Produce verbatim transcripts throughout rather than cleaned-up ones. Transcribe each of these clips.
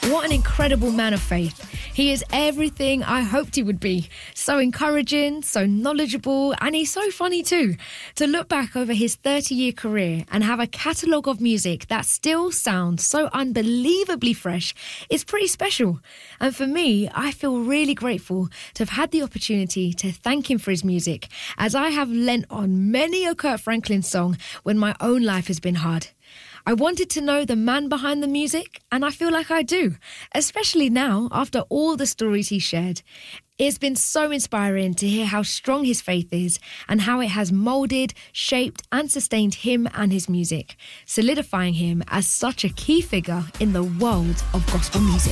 What an incredible man of faith. He is everything I hoped he would be. So encouraging, so knowledgeable, and he's so funny too. To look back over his thirty-year career and have a catalogue of music that still sounds so unbelievably fresh is pretty special. And for me, I feel really grateful to have had the opportunity to thank him for his music, as I have lent on many a Kirk Franklin song when my own life has been hard. I wanted to know the man behind the music, and I feel like I do, especially now after all the stories he shared. It's been so inspiring to hear how strong his faith is and how it has moulded, shaped and sustained him and his music, solidifying him as such a key figure in the world of gospel music.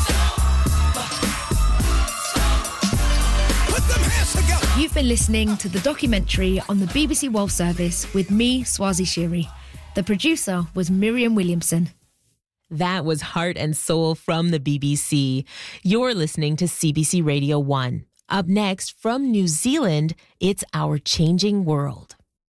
You've been listening to the documentary on the B B C World Service with me, Swazi Shiri. The producer was Miriam Williamson. That was Heart and Soul from the B B C. You're listening to C B C Radio one. Up next, from New Zealand, it's Our Changing World.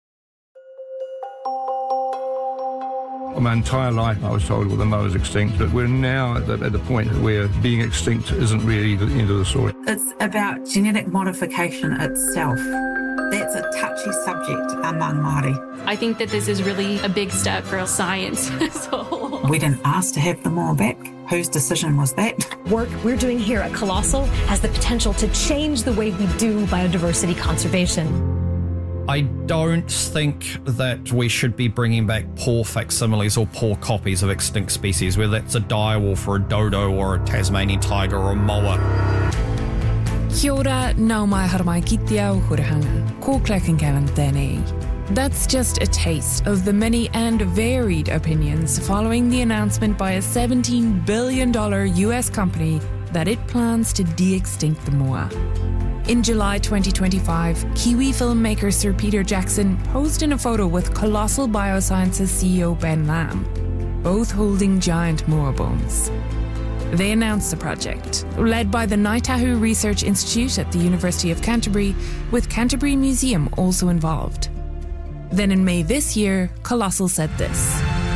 My entire life I was told, well, the moa's extinct, but we're now at the, at the point where being extinct isn't really the end of the story. It's about genetic modification itself. That's a touchy subject among Māori. I think that this is really a big step for science as a whole. We didn't ask to have the moa back. Whose decision was that? Work we're doing here at Colossal has the potential to change the way we do biodiversity conservation. I don't think that we should be bringing back poor facsimiles or poor copies of extinct species, whether that's a direwolf or a dodo or a Tasmanian tiger or a moa. Kia ora, nau mai haramai ki te ao hurahanga, ko Clackan Callan tēnei. That's just a taste of the many and varied opinions following the announcement by a seventeen billion dollars U S company that it plans to de-extinct the moa. In July twenty twenty-five, Kiwi filmmaker Sir Peter Jackson posed in a photo with Colossal Biosciences C E O Ben Lamb, both holding giant moa bones. They announced the project, led by the Ngāi Tahu Research Institute at the University of Canterbury, with Canterbury Museum also involved. Then in May this year, Colossal said this.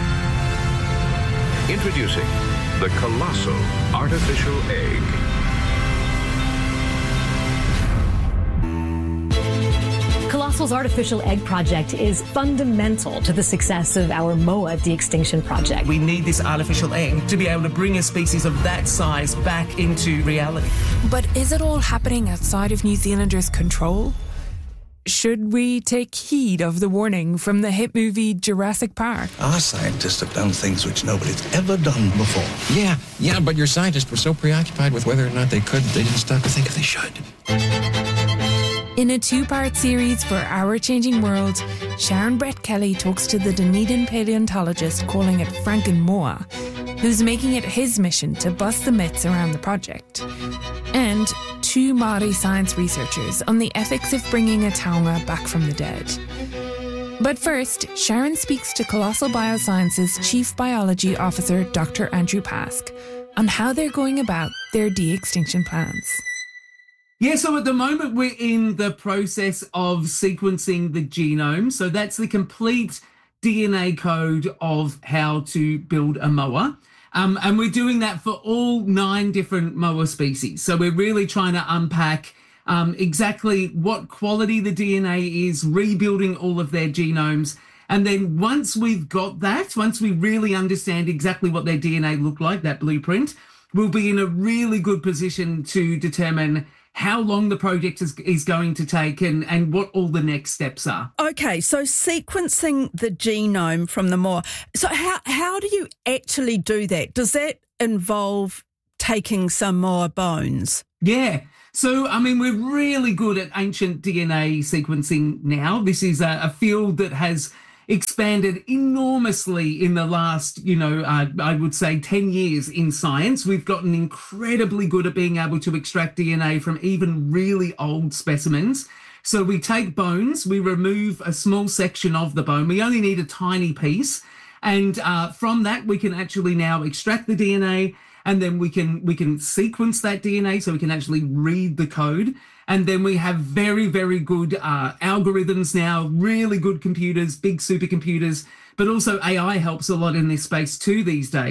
Introducing the Colossal Artificial Egg. Colossal's Artificial Egg Project is fundamental to the success of our moa de-extinction project. We need this artificial egg to be able to bring a species of that size back into reality. But is it all happening outside of New Zealanders' control? Should we take heed of the warning from the hit movie Jurassic Park? Our scientists have done things which nobody's ever done before. Yeah, yeah, but your scientists were so preoccupied with whether or not they could, they didn't stop to think if they should. In a two-part series for Our Changing World, Sharon Brett Kelly talks to the Dunedin paleontologist calling it Frankenmoa, who's making it his mission to bust the myths around the project, and two Māori science researchers on the ethics of bringing a taonga back from the dead. But first, Sharon speaks to Colossal Biosciences Chief Biology Officer Doctor Andrew Pask on how they're going about their de-extinction plans. Yeah, so at the moment we're in the process of sequencing the genome. So that's the complete D N A code of how to build a moa. Um, and we're doing that for all nine different moa species. So we're really trying to unpack um, exactly what quality the D N A is, rebuilding all of their genomes. And then once we've got that, once we really understand exactly what their D N A look like, that blueprint, we'll be in a really good position to determine how long the project is, is going to take and, and what all the next steps are. Okay, so sequencing the genome from the moa. So how, how do you actually do that? Does that involve taking some moa bones? Yeah. So, I mean, we're really good at ancient D N A sequencing now. This is a, a field that has expanded enormously in the last, you know, uh, I would say ten years in science. We've gotten incredibly good at being able to extract D N A from even really old specimens. So we take bones, we remove a small section of the bone. We only need a tiny piece. And uh, from that, we can actually now extract the D N A, and then we can we can sequence that D N A so we can actually read the code. And then we have very, very good uh, algorithms now, really good computers, big supercomputers, but also A I helps a lot in this space too these days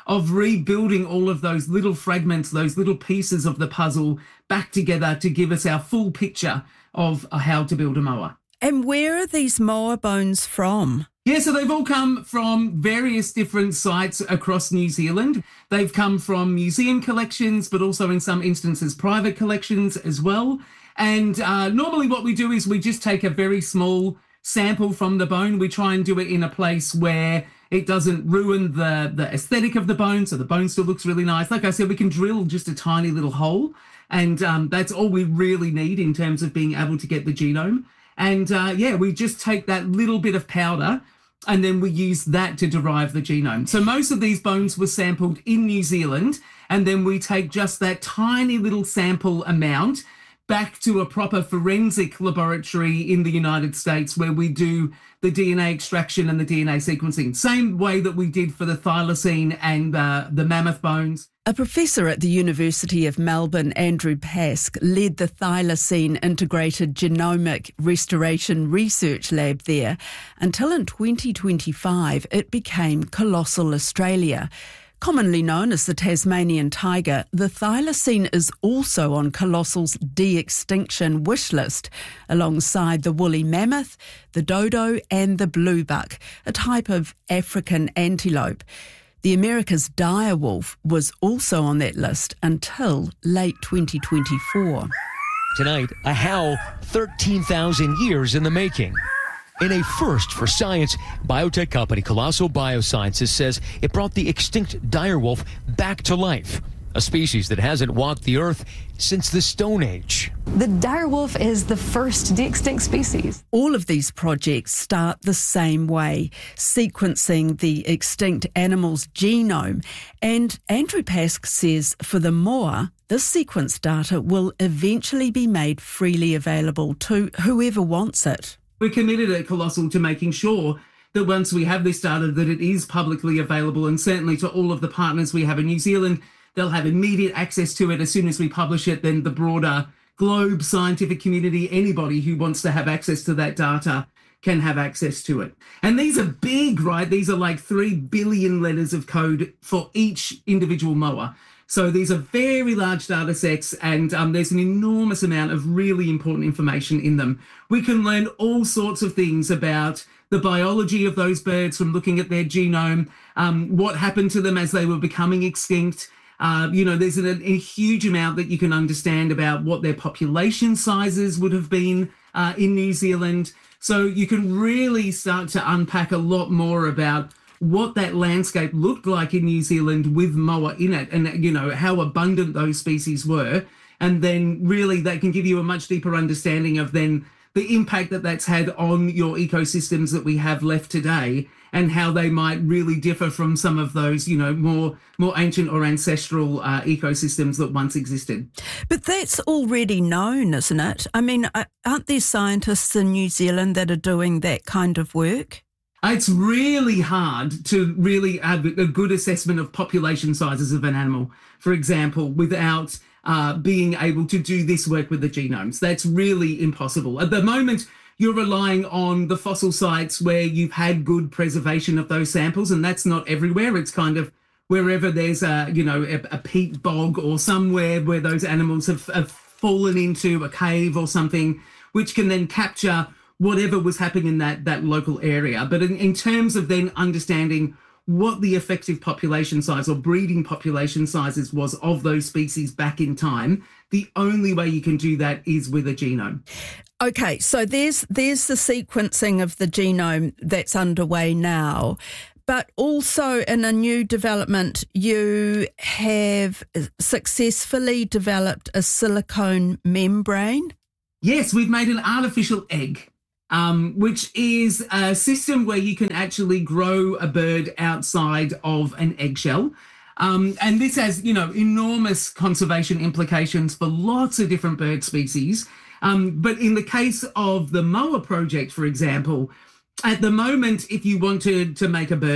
of rebuilding all of those little fragments, those little pieces of the puzzle back together to give us our full picture of how to build a moa. And where are these moa bones from? Yeah, so they've all come from various different sites across New Zealand. They've come from museum collections, but also in some instances private collections as well. And uh, normally what we do is we just take a very small sample from the bone. We try and do it in a place where it doesn't ruin the, the aesthetic of the bone, so the bone still looks really nice. Like I said, we can drill just a tiny little hole, and um, that's all we really need in terms of being able to get the genome. And uh, yeah, we just take that little bit of powder and then we use that to derive the genome. So most of these bones were sampled in New Zealand, and then we take just that tiny little sample amount back to a proper forensic laboratory in the United States where we do the D N A extraction and the D N A sequencing. Same way that we did for the thylacine and uh, the mammoth bones. A professor at the University of Melbourne, Andrew Pask, led the Thylacine Integrated Genomic Restoration Research Lab there until in twenty twenty-five it became Colossal Australia. Commonly known as the Tasmanian tiger, the thylacine is also on Colossal's de-extinction wish list, alongside the woolly mammoth, the dodo and the bluebuck, a type of African antelope. The America's direwolf was also on that list until late twenty twenty-four. Tonight, a howl thirteen thousand years in the making. In a first for science, biotech company Colossal Biosciences says it brought the extinct direwolf back to life, a species that hasn't walked the earth since the Stone Age. The direwolf is the first de-extinct species. All of these projects start the same way, sequencing the extinct animal's genome. And Andrew Pask says for the moa, this sequence data will eventually be made freely available to whoever wants it. We're committed at Colossal to making sure that once we have this data, that it is publicly available, and certainly to all of the partners we have in New Zealand, they'll have immediate access to it as soon as we publish it. Then the broader globe scientific community, anybody who wants to have access to that data can have access to it. And these are big, right? These are like three billion letters of code for each individual moa. So these are very large data sets, and um, there's an enormous amount of really important information in them. We can learn all sorts of things about the biology of those birds from looking at their genome, um, what happened to them as they were becoming extinct. Uh, you know, there's a, a huge amount that you can understand about what their population sizes would have been uh, in New Zealand. So you can really start to unpack a lot more about what that landscape looked like in New Zealand with moa in it, and, you know, how abundant those species were. And then really that can give you a much deeper understanding of then the impact that that's had on your ecosystems that we have left today, and how they might really differ from some of those, you know, more more ancient or ancestral uh, ecosystems that once existed. But that's already known, isn't it? I mean, aren't there scientists in New Zealand that are doing that kind of work? It's really hard to really have a good assessment of population sizes of an animal, for example, without uh, being able to do this work with the genomes. That's really impossible. At the moment, you're relying on the fossil sites where you've had good preservation of those samples, and that's not everywhere. It's kind of wherever there's a, you know, a, a peat bog or somewhere where those animals have, have fallen into a cave or something, which can then capture whatever was happening in that, that local area. But in, in terms of then understanding what the effective population size or breeding population sizes was of those species back in time, the only way you can do that is with a genome. Okay, so there's there's the sequencing of the genome that's underway now. But also in a new development, you have successfully developed a silicone membrane. Yes, we've made an artificial egg. Um, which is a system where you can actually grow a bird outside of an eggshell. Um, and this has, you know, enormous conservation implications for lots of different bird species. Um, but in the case of the moa project, for example, at the moment, if you wanted to make a bird,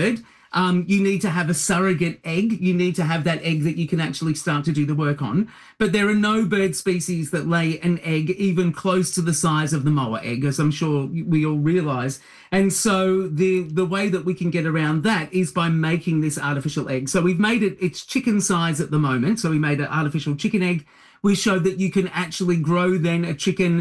Um, you need to have a surrogate egg. You need to have that egg that you can actually start to do the work on. But there are no bird species that lay an egg even close to the size of the moa egg, as I'm sure we all realise. And so the, the way that we can get around that is by making this artificial egg. So we've made it, it's chicken size at the moment. So we made an artificial chicken egg. We showed that you can actually grow then a chicken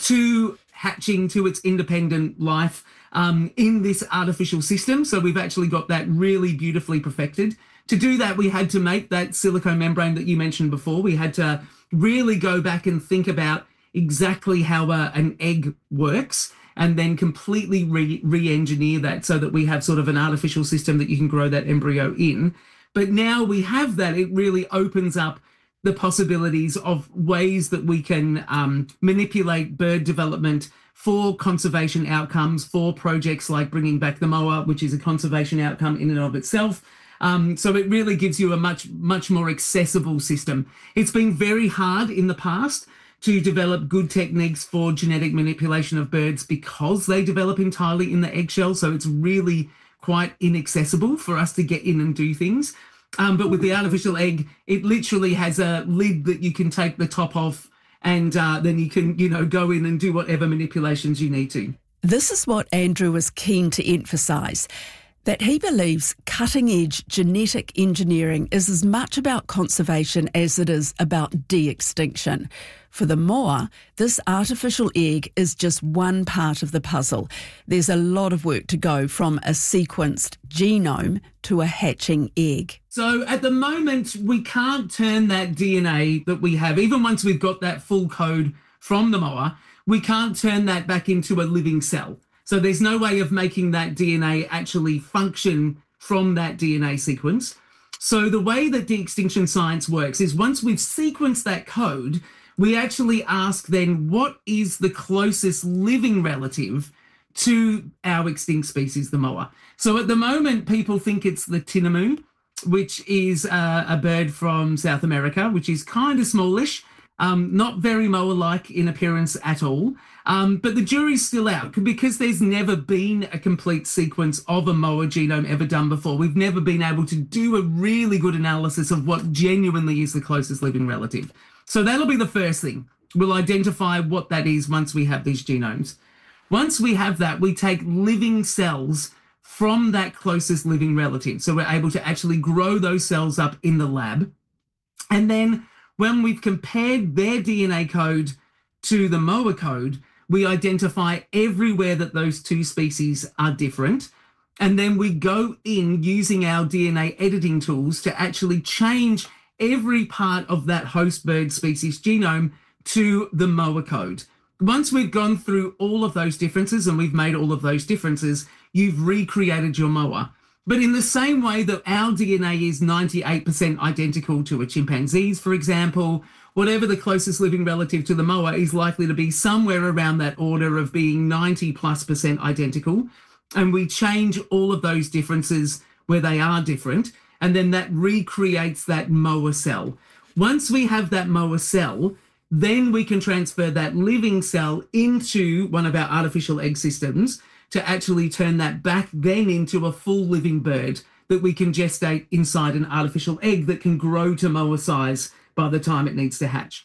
to hatching to its independent life um, in this artificial system. So we've actually got that really beautifully perfected. To do that, we had to make that silicone membrane that you mentioned before. We had to really go back and think about exactly how a, an egg works and then completely re- re-engineer that so that we have sort of an artificial system that you can grow that embryo in. But now we have that, it really opens up the possibilities of ways that we can um, manipulate bird development for conservation outcomes, for projects like bringing back the moa, which is a conservation outcome in and of itself. Um, so it really gives you a much, much more accessible system. It's been very hard in the past to develop good techniques for genetic manipulation of birds because they develop entirely in the eggshell. So it's really quite inaccessible for us to get in and do things. Um, but with the artificial egg, it literally has a lid that you can take the top off and uh, then you can, you know, go in and do whatever manipulations you need to. This is what Andrew was keen to emphasise, that he believes cutting-edge genetic engineering is as much about conservation as it is about de-extinction. For the moa, this artificial egg is just one part of the puzzle. There's a lot of work to go from a sequenced genome to a hatching egg. So at the moment, we can't turn that D N A that we have, even once we've got that full code from the moa, we can't turn that back into a living cell. So there's no way of making that D N A actually function from that D N A sequence. So the way that de-extinction science works is once we've sequenced that code, we actually ask then what is the closest living relative to our extinct species, the moa. So at the moment, people think it's the tinamou, which is uh, a bird from South America, which is kind of smallish, um, not very moa-like in appearance at all. Um, but the jury's still out because there's never been a complete sequence of a moa genome ever done before. We've never been able to do a really good analysis of what genuinely is the closest living relative. So that'll be the first thing. We'll identify what that is once we have these genomes. Once we have that, we take living cells from that closest living relative. So we're able to actually grow those cells up in the lab. And then when we've compared their D N A code to the moa code, we identify everywhere that those two species are different. And then we go in using our D N A editing tools to actually change every part of that host bird species genome to the moa code. Once we've gone through all of those differences and we've made all of those differences, you've recreated your moa. But in the same way that our D N A is ninety-eight percent identical to a chimpanzee's, for example, whatever the closest living relative to the moa is likely to be somewhere around that order of being ninety plus percent identical. And we change all of those differences where they are different. And then that recreates that moa cell. Once we have that moa cell, then we can transfer that living cell into one of our artificial egg systems to actually turn that back then into a full living bird that we can gestate inside an artificial egg that can grow to moa size by the time it needs to hatch.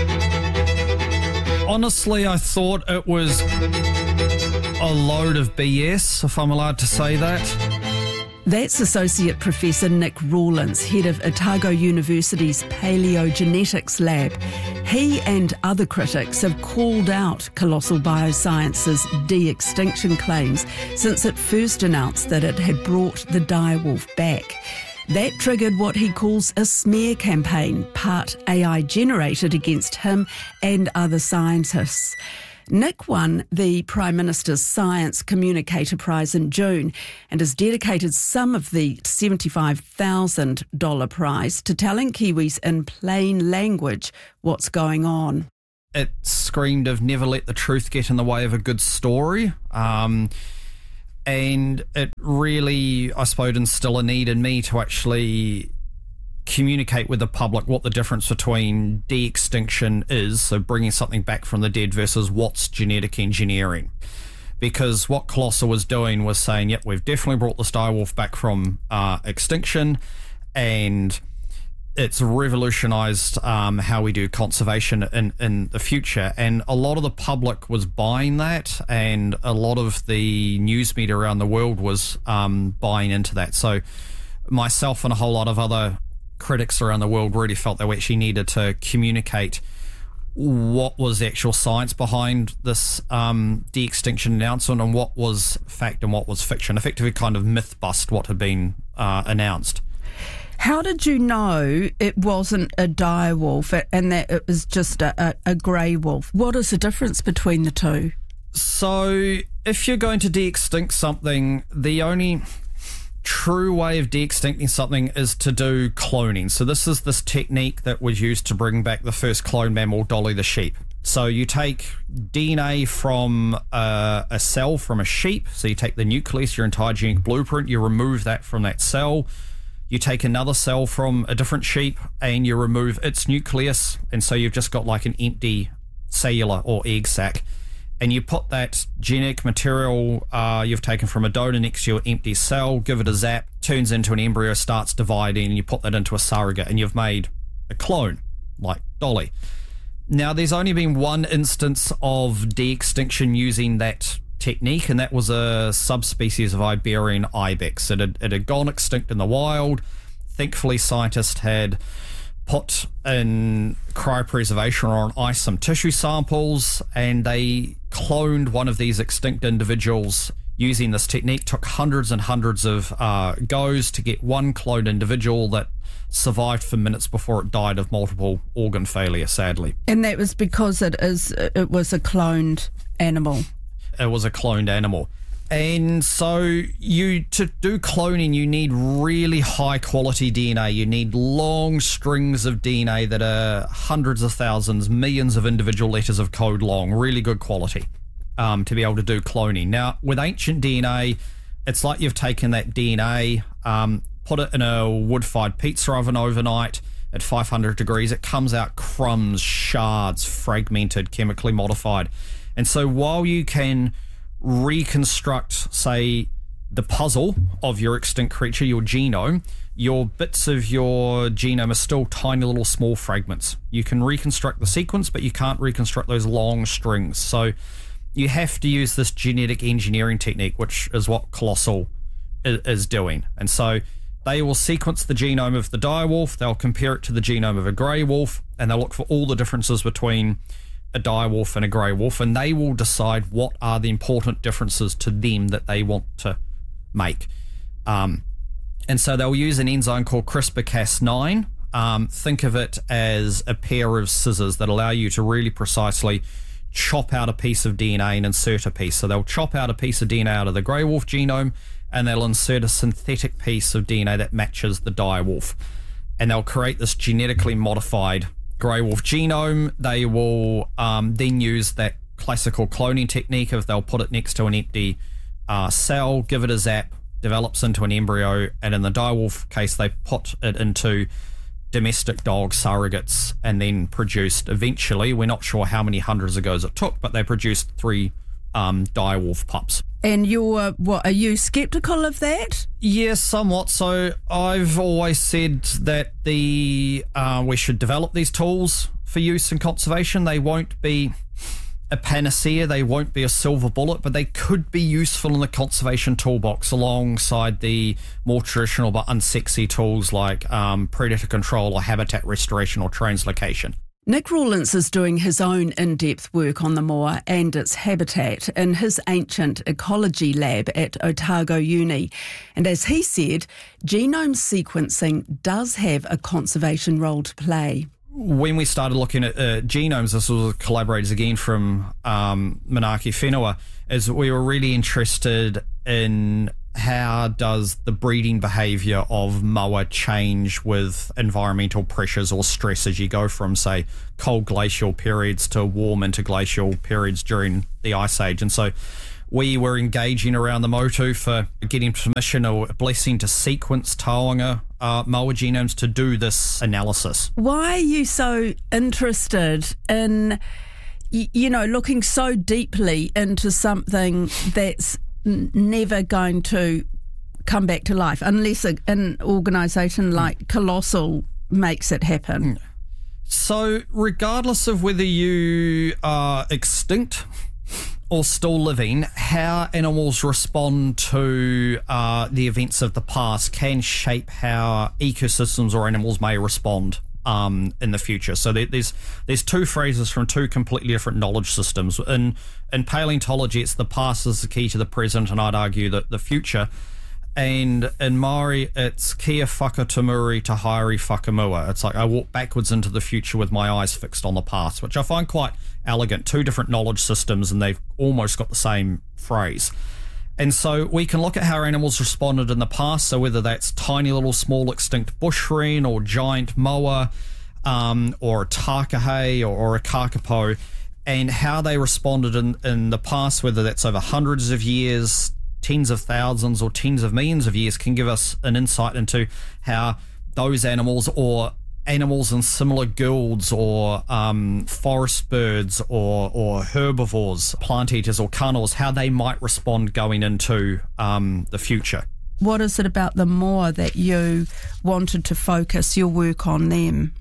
Honestly, I thought it was a load of B S, if I'm allowed to say that. That's Associate Professor Nick Rawlins, head of Otago University's Paleogenetics Lab. He and other critics have called out Colossal Bioscience's de-extinction claims since it first announced that it had brought the direwolf back. That triggered what he calls a smear campaign, part A I generated against him and other scientists. Nick won the Prime Minister's Science Communicator Prize in June and has dedicated some of the seventy-five thousand dollars prize to telling Kiwis in plain language what's going on. It screamed of never let the truth get in the way of a good story. Um, and it really, I suppose, instilled a need in me to actually communicate with the public what the difference between de-extinction is, so bringing something back from the dead, versus what's genetic engineering. because what Colossal was doing was saying, yep, we've definitely brought this direwolf back from uh, extinction, and it's revolutionized um, how we do conservation in, in the future. And a lot of the public was buying that, and a lot of the news media around the world was um, buying into that. So myself and a whole lot of other critics around the world really felt that we actually needed to communicate what was the actual science behind this um, de-extinction announcement, and what was fact and what was fiction. Effectively kind of myth bust what had been uh, announced. How did you know it wasn't a dire wolf and that it was just a, a, a grey wolf? What is the difference between the two? So if you're going to de-extinct something, the only true way of de-extincting something is to do cloning. So this is this technique that was used to bring back the first cloned mammal, Dolly the sheep. So you take D N A from a, a cell from a sheep. So you take the nucleus, your entire genetic blueprint, you remove that from that cell. You take another cell from a different sheep and you remove its nucleus. And so you've just got like an empty cellular or egg sac. And you put that genetic material uh, you've taken from a donor next to your empty cell, give it a zap, turns into an embryo, starts dividing, and you put that into a surrogate, and you've made a clone, like Dolly. Now, there's only been one instance of de-extinction using that technique, and that was a subspecies of Iberian ibex. It had, it had gone extinct in the wild. Thankfully, scientists had put in cryopreservation or on ice some tissue samples, and they cloned one of these extinct individuals using this technique. Took hundreds and hundreds of uh, goes to get one cloned individual that survived for minutes before it died of multiple organ failure, sadly. And that was because it is it was a cloned animal. It was a cloned animal. And so you to do cloning, you need really high quality D N A. You need long strings of D N A that are hundreds of thousands, millions of individual letters of code long, really good quality um, to be able to do cloning. Now, with ancient D N A, it's like you've taken that D N A, um, put it in a wood-fired pizza oven overnight at five hundred degrees. It comes out crumbs, shards, fragmented, chemically modified. And so while you can reconstruct, say, the puzzle of your extinct creature, your genome, your bits of your genome are still tiny little small fragments. You can reconstruct the sequence, but you can't reconstruct those long strings. So you have to use this genetic engineering technique, which is what Colossal is doing. And so they will sequence the genome of the direwolf, they'll compare it to the genome of a grey wolf, and they'll look for all the differences between a direwolf and a grey wolf, and they will decide what are the important differences to them that they want to make. Um, and so they'll use an enzyme called CRISPR Cas nine. Um, think of it as a pair of scissors that allow you to really precisely chop out a piece of D N A and insert a piece. So they'll chop out a piece of D N A out of the grey wolf genome, and they'll insert a synthetic piece of D N A that matches the direwolf. And they'll create this genetically modified grey wolf genome. They will um, then use that classical cloning technique of they'll put it next to an empty uh, cell, give it a zap, develops into an embryo, and in the direwolf case, they put it into domestic dog surrogates and then produced eventually, we're not sure how many hundreds of goes it took, but they produced three um, direwolf pups. And you're, what, are you sceptical of that? Yes, somewhat. So I've always said that the uh, we should develop these tools for use in conservation. They won't be a panacea, they won't be a silver bullet, but they could be useful in the conservation toolbox alongside the more traditional but unsexy tools like um, predator control or habitat restoration or translocation. Nick Rawlins is doing his own in-depth work on the moa and its habitat in his ancient ecology lab at Otago Uni. And as he said, genome sequencing does have a conservation role to play. When we started looking at uh, genomes, this was collaborators again from um, Manaaki Whenua, is we were really interested in how does the breeding behaviour of moa change with environmental pressures or stress as you go from, say, cold glacial periods to warm interglacial periods during the Ice Age. And so we were engaging around the motu for getting permission or blessing to sequence taonga uh, moa genomes to do this analysis. Why are you so interested in you know, looking so deeply into something that's n- never going to come back to life unless a, an organisation like Colossal makes it happen. So regardless of whether you are extinct or still living, how animals respond to uh, the events of the past can shape how ecosystems or animals may respond um, in the future. So there, there's there's two phrases from two completely different knowledge systems. In in paleontology, it's the past is the key to the present, and I'd argue that the future. And in Maori, it's kia whakatamuri te haere whakamua. It's like I walk backwards into the future with my eyes fixed on the past, which I find quite elegant. Two different knowledge systems, and they've almost got the same phrase. And so we can look at how animals responded in the past, so whether that's tiny little small extinct bush wren or giant moa um, or a takahe or, or a kakapo, and how they responded in, in the past, whether that's over hundreds of years, tens of thousands or tens of millions of years, can give us an insight into how those animals or animals in similar guilds or um, forest birds or, or herbivores, plant eaters or carnivores, how they might respond going into um, the future. What is it about the moa that you wanted to focus your work on them?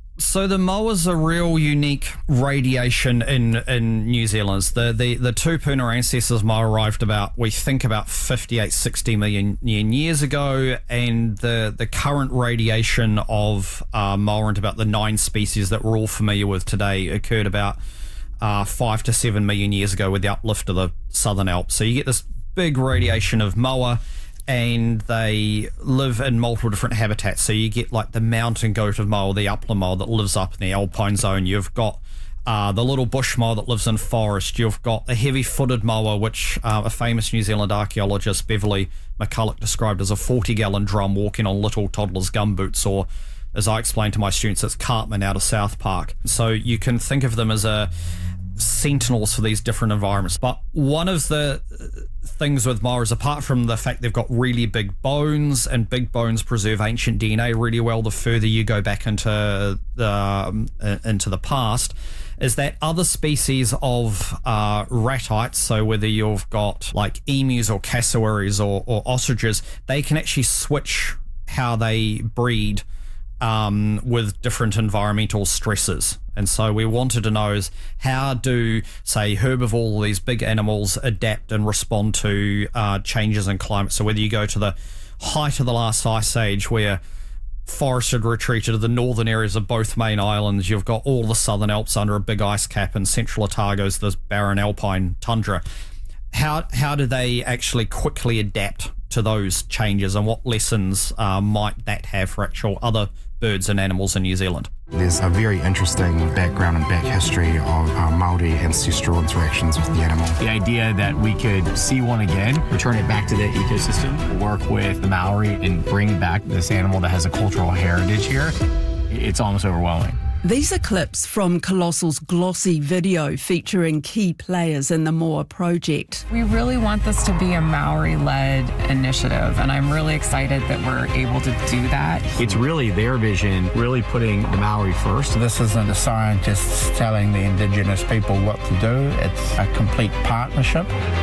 So the moa's a real unique radiation in, in New Zealand. The, the the tupuna ancestors moa arrived about, we think about fifty-eight, sixty million years ago, and the, the current radiation of uh, moa into about the nine species that we're all familiar with today occurred about uh, five to seven million years ago with the uplift of the Southern Alps. So you get this big radiation of moa, and they live in multiple different habitats. So you get like the mountain goat of moa, the upland moa that lives up in the alpine zone. You've got uh, the little bush moa that lives in forest. You've got the heavy-footed moa, which uh, a famous New Zealand archaeologist, Beverly McCulloch, described as a forty-gallon drum walking on little toddlers' gumboots, or as I explained to my students, it's Cartman out of South Park. So you can think of them as a sentinels for these different environments. But one of the things with moa is, apart from the fact they've got really big bones, and big bones preserve ancient D N A really well the further you go back into the um, into the past, is that other species of uh, ratites, so whether you've got like emus or cassowaries or, or ostriches, they can actually switch how they breed um, with different environmental stresses. And so we wanted to know is how do, say, herbivore, these big animals, adapt and respond to uh, changes in climate. So whether you go to the height of the last ice age, where forests had retreated to the northern areas of both main islands, you've got all the southern Alps under a big ice cap, and central Otago's this barren alpine tundra. How how do they actually quickly adapt to those changes, and what lessons uh, might that have for actual other birds and animals in New Zealand? There's a very interesting background and back history of uh, Māori ancestral interactions with the animal. The idea that we could see one again, return it back to the ecosystem, work with the Maori and bring back this animal that has a cultural heritage here, it's almost overwhelming. These are clips from Colossal's glossy video featuring key players in the Moa project. We really want this to be a Maori-led initiative, and I'm really excited that we're able to do that. It's really their vision, really putting the Maori first. This isn't the scientists telling the Indigenous people what to do. It's a complete partnership.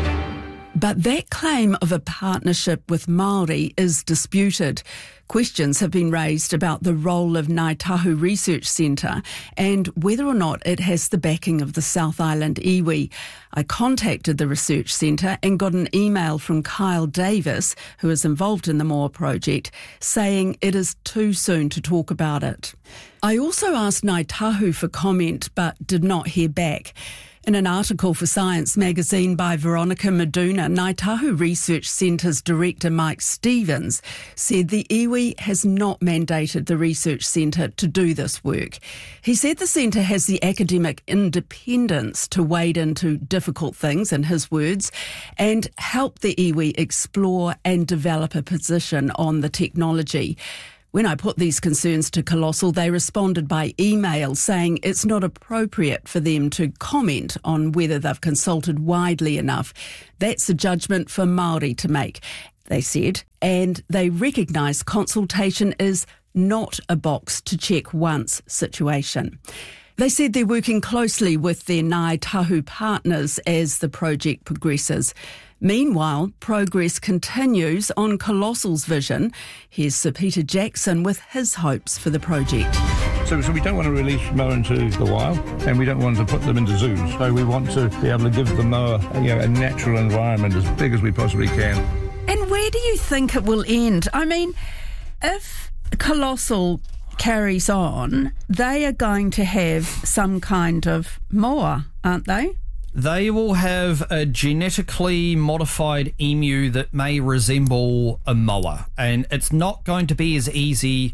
But that claim of a partnership with Māori is disputed. Questions have been raised about the role of Ngāi Tahu Research Centre and whether or not it has the backing of the South Island iwi. I contacted the research centre and got an email from Kyle Davis, who is involved in the Moa project, saying it is too soon to talk about it. I also asked Ngāi Tahu for comment but did not hear back. In an article for Science magazine by Veronica Meduna, Ngāi Tahu Research Centre's director Mike Stevens said the iwi has not mandated the research centre to do this work. He said the centre has the academic independence to wade into difficult things, in his words, and help the iwi explore and develop a position on the technology. When I put these concerns to Colossal, they responded by email saying it's not appropriate for them to comment on whether they've consulted widely enough. That's a judgment for Māori to make, they said, and they recognise consultation is not a box to check once situation. They said they're working closely with their Ngāi Tahu partners as the project progresses. Meanwhile, progress continues on Colossal's vision. Here's Sir Peter Jackson with his hopes for the project. So, so we don't want to release moa into the wild, and we don't want to put them into zoos. So we want to be able to give the moa, you know, a natural environment as big as we possibly can. And where do you think it will end? I mean, if Colossal carries on, they are going to have some kind of moa, aren't they? They will have a genetically modified emu that may resemble a moa, and it's not going to be as easy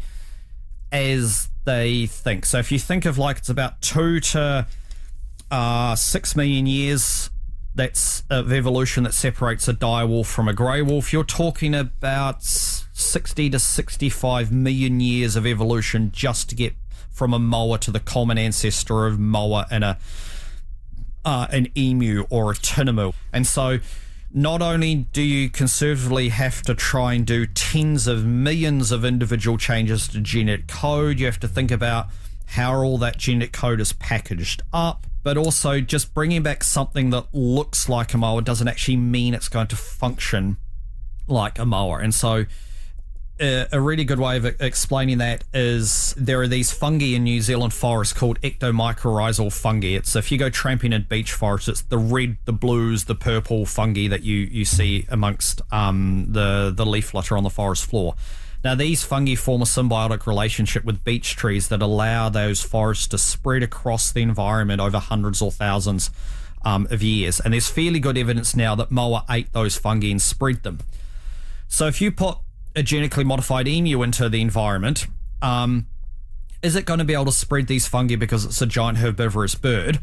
as they think. So if you think of like it's about two to uh, six million years that's of evolution that separates a dire wolf from a grey wolf, you're talking about sixty to sixty-five million years of evolution just to get from a moa to the common ancestor of moa and a Uh, an emu or a tinamou. And so not only do you conservatively have to try and do tens of millions of individual changes to genetic code, you have to think about how all that genetic code is packaged up, but also just bringing back something that looks like a moa doesn't actually mean it's going to function like a moa. And so uh, a really good way of explaining that is there are these fungi in New Zealand forests called ectomycorrhizal fungi. It's if you go tramping in beech forests, it's the red, the blues, the purple fungi that you, you see amongst um, the, the leaf litter on the forest floor. Now, these fungi form a symbiotic relationship with beech trees that allow those forests to spread across the environment over hundreds or thousands um, of years. And there's fairly good evidence now that moa ate those fungi and spread them. So if you put a genetically modified emu into the environment, um, is it going to be able to spread these fungi because it's a giant herbivorous bird?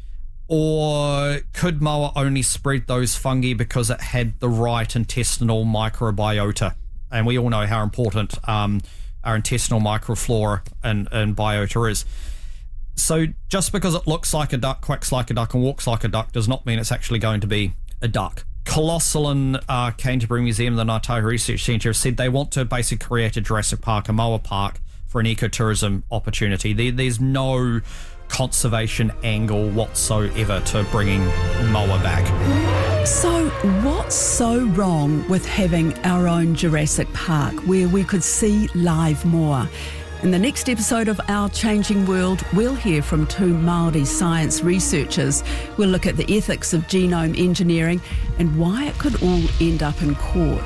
Or could moa only spread those fungi because it had the right intestinal microbiota? And we all know how important um, our intestinal microflora and, and biota is. So just because it looks like a duck, quacks like a duck, and walks like a duck does not mean it's actually going to be a duck. Colossal and uh, Canterbury Museum, the Ngāi Tahu Research Centre, have said they want to basically create a Jurassic Park, a moa park, for an ecotourism opportunity. There, there's no conservation angle whatsoever to bringing moa back. So what's so wrong with having our own Jurassic Park where we could see live moa? In the next episode of Our Changing World, we'll hear from two Māori science researchers. We'll look at the ethics of genome engineering and why it could all end up in court.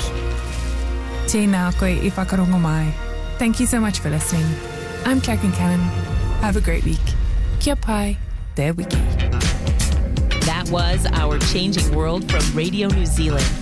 Tēnā koe I whakarongo mai. Thank you so much for listening. I'm Claire Kincannon. Have a great week. Kia pai, te wiki. That was Our Changing World from Radio New Zealand.